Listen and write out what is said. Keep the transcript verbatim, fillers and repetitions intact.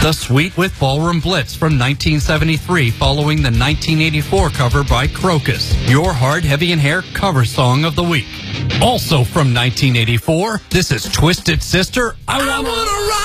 The Suite with Ballroom Blitz from nineteen seventy-three, following the nineteen eighty-four cover by Crocus, your Hard, Heavy, and Hair cover song of the week. Also from nineteen eighty-four, this is Twisted Sister, I Wanna, I wanna Ride.